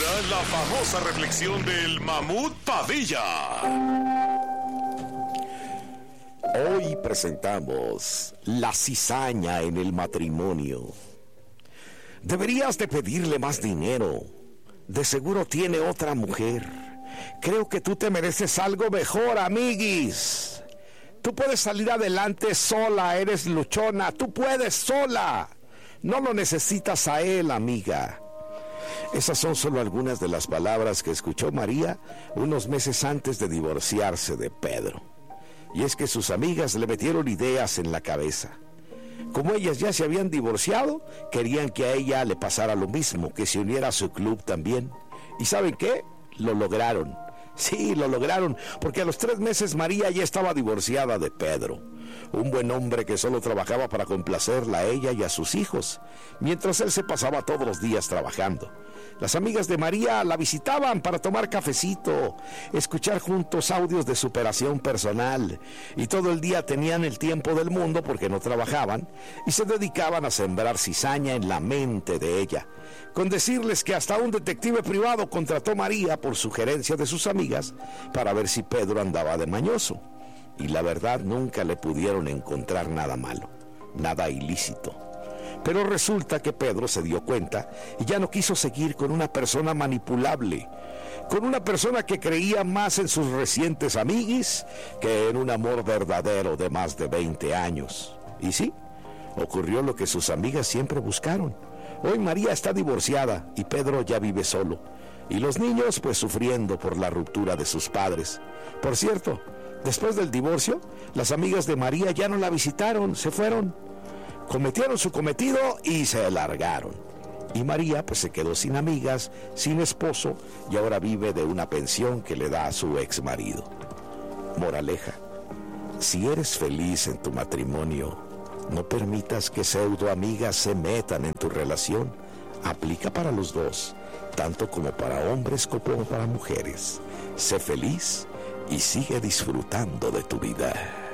la famosa reflexión del Mamut Padilla. Hoy presentamos la cizaña en el matrimonio. Deberías de pedirle más dinero. De seguro tiene otra mujer. Creo que tú te mereces algo mejor, amiguis. Tú puedes salir adelante sola, eres luchona. Tú puedes sola. No lo necesitas a él, amiga. Esas son solo algunas de las palabras que escuchó María unos meses antes de divorciarse de Pedro. Y es que sus amigas le metieron ideas en la cabeza. Como ellas ya se habían divorciado, querían que a ella le pasara lo mismo, que se uniera a su club también. ¿Y saben qué? Lo lograron. Sí, lo lograron, porque a los 3 meses María ya estaba divorciada de Pedro, un buen hombre que solo trabajaba para complacerla a ella y a sus hijos, mientras él se pasaba todos los días trabajando. Las amigas de María la visitaban para tomar cafecito, escuchar juntos audios de superación personal, y todo el día tenían el tiempo del mundo porque no trabajaban, y se dedicaban a sembrar cizaña en la mente de ella, con decirles que hasta un detective privado contrató a María por sugerencia de sus amigas para ver si Pedro andaba de mañoso. Y la verdad, nunca le pudieron encontrar nada malo, nada ilícito. Pero resulta que Pedro se dio cuenta y ya no quiso seguir con una persona manipulable, con una persona que creía más en sus recientes amiguis que en un amor verdadero de más de 20 años. Y sí, ocurrió lo que sus amigas siempre buscaron. Hoy María está divorciada y Pedro ya vive solo. Y los niños pues sufriendo por la ruptura de sus padres. Por cierto, después del divorcio, las amigas de María ya no la visitaron, se fueron. Cometieron su cometido y se largaron. Y María pues se quedó sin amigas, sin esposo y ahora vive de una pensión que le da a su ex marido. Moraleja: si eres feliz en tu matrimonio, no permitas que pseudo amigas se metan en tu relación. Aplica para los dos, tanto como para hombres como para mujeres. Sé feliz y sigue disfrutando de tu vida.